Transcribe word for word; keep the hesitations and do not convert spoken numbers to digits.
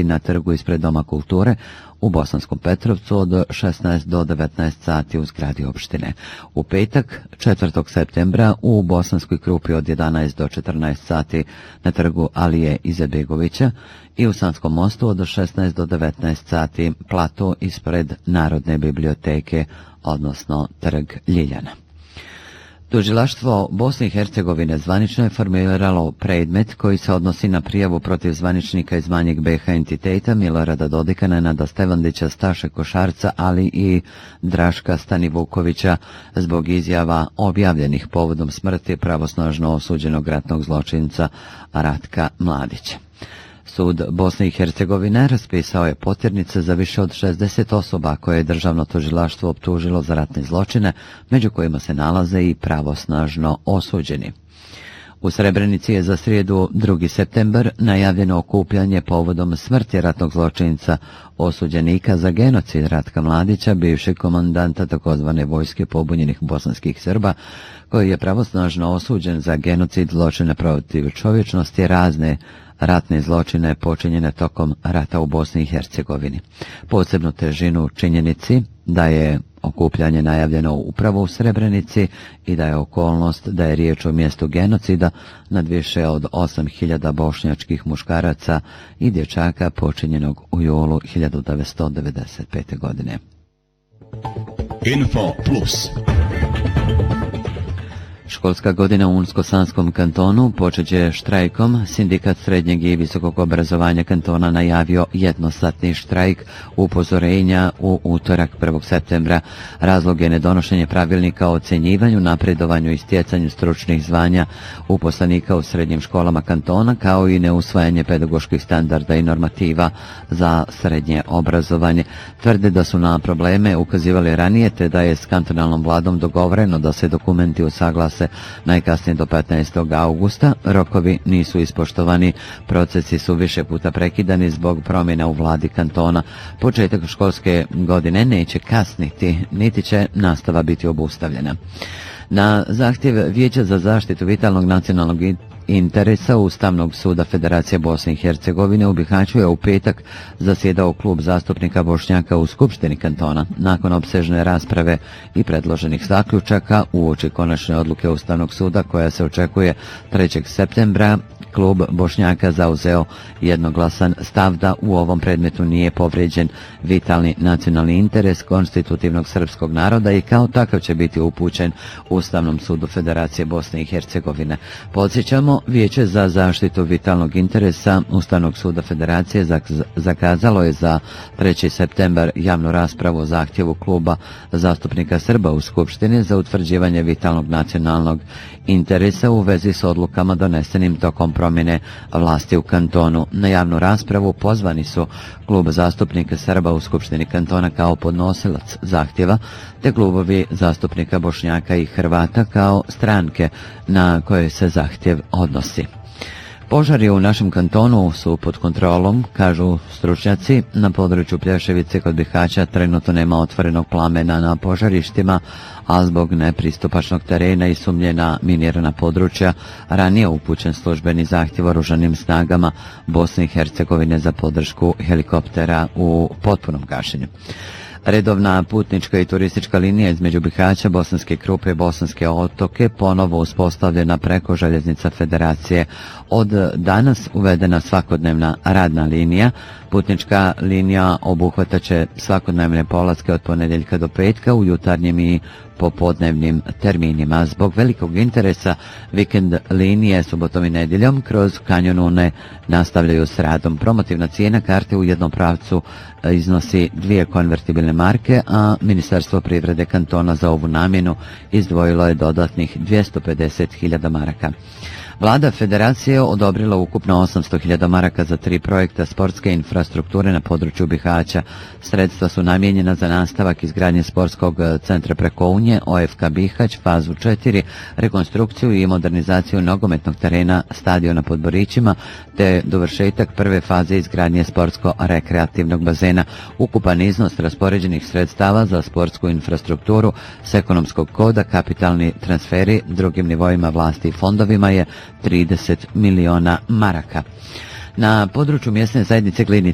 na trgu ispred Doma kulture u Bosanskom Petrovcu od šesnaest do devetnaest sati u zgradi opštine. U petak, četvrtog septembra, u Bosanskoj Krupi od jedanaest do četrnaest sati na trgu Alije Izetbegovića i u Sanskom Mostu od šesnaest do devetnaest sati plato ispred Narodne biblioteke, odnosno trg Ljiljana. Tužilaštvo Bosne i Hercegovine zvanično je formiralo predmet koji se odnosi na prijavu protiv zvaničnika iz manjeg B H entiteta Milorada Dodika, Nenada Stevandića, Staše Košarca, ali i Draška Stanivukovića zbog izjava objavljenih povodom smrti pravosnažno osuđenog ratnog zločinca Ratka Mladića. Sud Bosne i Hercegovine raspisao je potjernice za više od šezdeset osoba koje je državno tužilaštvo optužilo za ratne zločine, među kojima se nalaze i pravosnažno osuđeni. U Srebrenici je za srijedu drugi septembar najavljeno okupljanje povodom smrti ratnog zločinca osuđenika za genocid Ratka Mladića, bivšeg komandanta takozvane vojske pobunjenih bosanskih Srba, koji je pravosnažno osuđen za genocid, zločine protiv čovječnosti, razne ratne zločine počinjene tokom rata u Bosni i Hercegovini. Posebnu težinu činjenici da je okupljanje najavljeno upravo u Srebrenici i da je okolnost da je riječ o mjestu genocida nad više od osam hiljada bošnjačkih muškaraca i dječaka počinjenog u julu hiljadu devetsto devedeset pete. godine. Info Plus. Školska godina u Unsko-Sanskom kantonu počeće štrajkom. Sindikat srednjeg i visokog obrazovanja kantona najavio jednosatni štrajk upozorenja u utorak prvog septembra. Razlog je nedonošenje pravilnika o ocjenjivanju, napredovanju i stjecanju stručnih zvanja uposlenika u srednjim školama kantona, kao i neusvajanje pedagoških standarda i normativa za srednje obrazovanje. Tvrde da su na probleme ukazivali ranije, te da je s kantonalnom vladom dogovoreno da se dokumenti usaglase najkasnije do petnaestog augusta. Rokovi nisu ispoštovani, procesi su više puta prekidani zbog promjena u vladi kantona. Početak školske godine neće kasniti, niti će nastava biti obustavljena. Na zahtjev Vijeća za zaštitu vitalnog nacionalnog interesa Ustavnog suda Federacije Bosne i Hercegovine u Bihaću je u petak zasjedao klub zastupnika Bošnjaka u Skupštini kantona. Nakon opsežne rasprave i predloženih zaključaka uoči konačne odluke Ustavnog suda koja se očekuje trećeg septembra, klub Bošnjaka zauzeo jednoglasan stav da u ovom predmetu nije povrijeđen vitalni nacionalni interes konstitutivnog srpskog naroda i kao takav će biti upućen Ustavnom sudu Federacije Bosne i Hercegovine. Podsjećamo, Vijeće za zaštitu vitalnog interesa Ustavnog suda Federacije zakazalo je za treći septembar javnu raspravu o zahtjevu kluba zastupnika Srba u Skupštini za utvrđivanje vitalnog nacionalnog interesa u vezi s odlukama donesenim tokom promjene vlasti u kantonu. Na javnu raspravu pozvani su klub zastupnika Srba u Skupštini kantona kao podnosilac zahtjeva, te klubovi zastupnika Bošnjaka i Hrvata kao stranke na koje se zahtjev odnosi. Požari u našem kantonu su pod kontrolom, kažu stručnjaci. Na području Plješevice kod Bihaća trenutno nema otvorenog plamena na požarištima, a zbog nepristupačnog terena i sumnje na minirana područja ranije upućen službeni zahtjev oružanim snagama Bosne i Hercegovine za podršku helikoptera u potpunom gašenju. Redovna putnička i turistička linija između Bihaća, Bosanske Krupe i Bosanske Otoke ponovo uspostavljena preko željeznica Federacije. Od danas uvedena svakodnevna radna linija. Putnička linija obuhvataće svakodnevne polaske od ponedjeljka do petka u jutarnjim i popodnevnim terminima. Zbog velikog interesa vikend linije subotom i nedjeljom kroz kanjonune nastavljaju s radom. Promotivna cijena karte u jednom pravcu iznosi dvije konvertibilne marke, a Ministarstvo privrede kantona za ovu namjenu izdvojilo je dodatnih dvjesto pedeset hiljada maraka. Vlada Federacije odobrila ukupno osamsto hiljada maraka za tri projekta sportske infrastrukture na području Bihaća. Sredstva su namijenjena za nastavak izgradnje sportskog centra preko Unje, O F K Bihać, fazu četiri, rekonstrukciju i modernizaciju nogometnog terena stadiona pod Borićima, te dovršetak prve faze izgradnje sportsko-rekreativnog bazena. Ukupan iznos raspoređenih sredstava za sportsku infrastrukturu s ekonomskog koda, kapitalni transferi drugim nivoima vlasti i fondovima je trideset miliona maraka. Na području mjesne zajednice Glinice